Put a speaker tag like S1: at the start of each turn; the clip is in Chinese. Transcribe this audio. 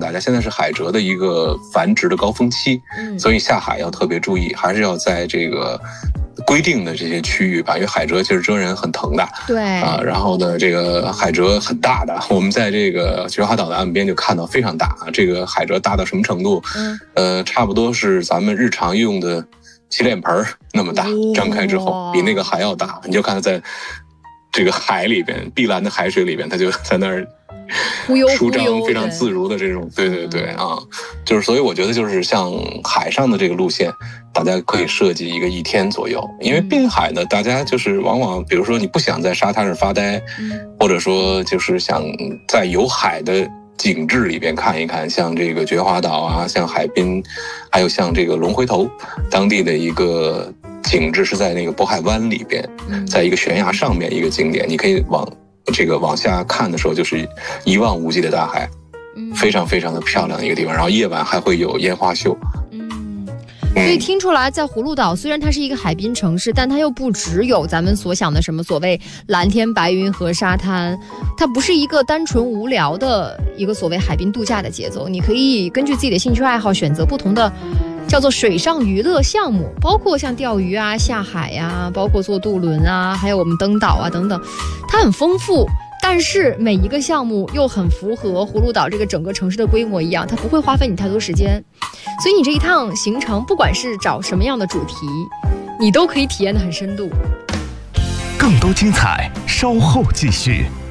S1: 大家，现在是海蜇的一个繁殖的高峰期，所以下海要特别注意，还是要在这个规定的这些区域吧，因为海蜇其实蜇人很疼的，
S2: 对
S1: 啊，然后呢，这个海蜇很大的，我们在这个菊花岛的岸边就看到非常大啊，这个海蜇大到什么程度？差不多是咱们日常用的洗脸盆那么大，张开之后比那个还要大，你就看它在这个海里边，碧蓝的海水里边，它就在那儿舒张，非常自如的这种，对啊，就是所以我觉得就是像海上的这个路线，大家可以设计1天左右，因为滨海呢，大家就是往往比如说你不想在沙滩上发呆，或者说就是想在有海的景致里边看一看，像这个菊花岛啊，像海滨，还有像这个龙回头当地的一个景致是在那个渤海湾里边，在一个悬崖上面一个景点，你可以往下看的时候就是一望无际的大海，非常非常的漂亮的一个地方，然后夜晚还会有烟花秀。
S2: 所以听出来，在葫芦岛虽然它是一个海滨城市，但它又不只有咱们所想的什么所谓蓝天白云和沙滩，它不是一个单纯无聊的一个所谓海滨度假的节奏。你可以根据自己的兴趣爱好选择不同的叫做水上娱乐项目，包括像钓鱼啊、下海啊，包括坐渡轮啊，还有我们登岛啊等等，它很丰富。但是每一个项目又很符合葫芦岛这个整个城市的规模一样，它不会花费你太多时间，所以你这一趟行程不管是找什么样的主题，你都可以体验得很深度。
S3: 更多精彩稍后继续。